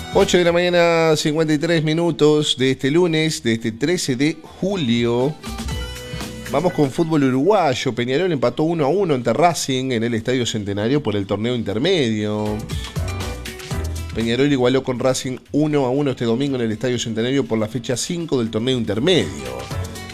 8 de la mañana, 53 minutos de este lunes, de este 13 de julio. Vamos con fútbol uruguayo. Peñarol empató 1-1 ante Racing en el Estadio Centenario por el torneo intermedio. Peñarol igualó con Racing 1-1 este domingo en el Estadio Centenario por la fecha 5 del torneo intermedio.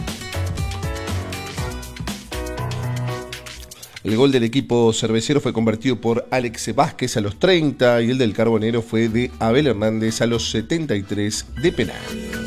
El gol del equipo cervecero fue convertido por Alex Vázquez a los 30 y el del Carbonero fue de Abel Hernández a los 73 de penal.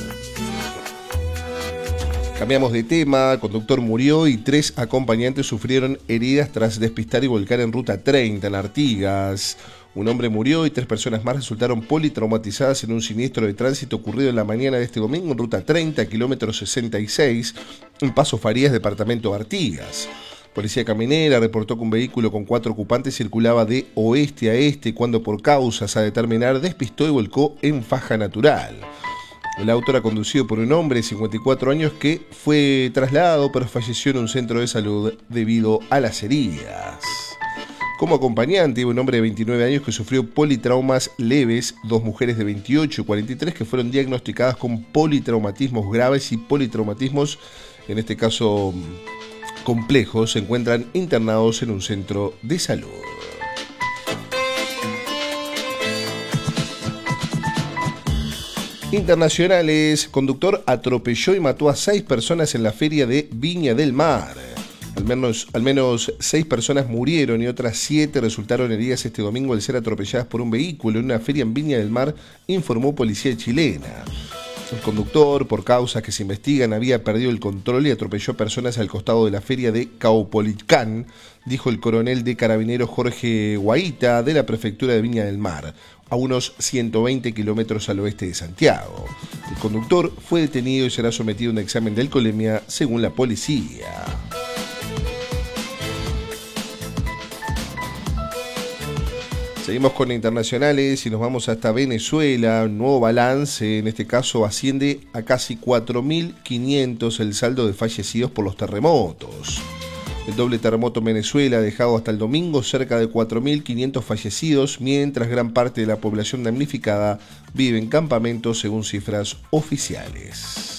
Cambiamos de tema, el conductor murió y 3 acompañantes sufrieron heridas tras despistar y volcar en ruta 30 en Artigas. Un hombre murió y 3 personas más resultaron politraumatizadas en un siniestro de tránsito ocurrido en la mañana de este domingo en ruta 30, kilómetro 66, en Paso Farías, departamento de Artigas. Policía Caminera reportó que un vehículo con 4 ocupantes circulaba de oeste a este cuando por causas a determinar despistó y volcó en faja natural. El auto era conducido por un hombre de 54 años que fue trasladado pero falleció en un centro de salud debido a las heridas. Como acompañante iba un hombre de 29 años que sufrió politraumas leves, 2 mujeres de 28 y 43 que fueron diagnosticadas con politraumatismos graves y politraumatismos, en este caso complejos, se encuentran internados en un centro de salud. Internacionales, conductor atropelló y mató a 6 personas en la feria de Viña del Mar. Al menos 6 personas murieron y otras 7 resultaron heridas este domingo al ser atropelladas por un vehículo en una feria en Viña del Mar, informó policía chilena. El conductor, por causas que se investigan, había perdido el control y atropelló personas al costado de la feria de Caupolicán, dijo el coronel de carabineros Jorge Guaita de la prefectura de Viña del Mar, a unos 120 kilómetros al oeste de Santiago. El conductor fue detenido y será sometido a un examen de alcoholemia según la policía. Seguimos con internacionales y nos vamos hasta Venezuela. Un nuevo balance, en este caso asciende a casi 4.500 el saldo de fallecidos por los terremotos. El doble terremoto en Venezuela ha dejado hasta el domingo cerca de 4.500 fallecidos, mientras gran parte de la población damnificada vive en campamentos según cifras oficiales.